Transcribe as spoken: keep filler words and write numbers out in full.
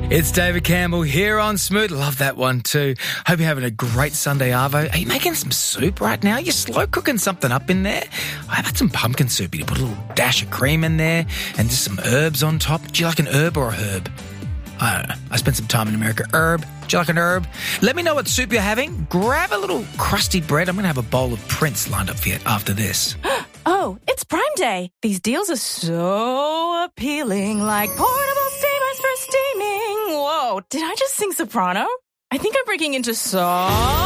It's David Campbell here on Smoot. Love that one too. Hope you're having a great Sunday, Arvo. Are you making some soup right now? You're slow cooking something up in there? I've had some pumpkin soup. You put a little dash of cream in there and just some herbs on top. Do you like an herb or a herb? I don't know. I spent some time in America. Herb. Do you like an herb? Let me know what soup you're having. Grab a little crusty bread. I'm going to have a bowl of Prince lined up for you after this. Oh, it's Prime Day. These deals are so appealing, like portable steamers for steaming. Whoa, did I just sing soprano? I think I'm breaking into song.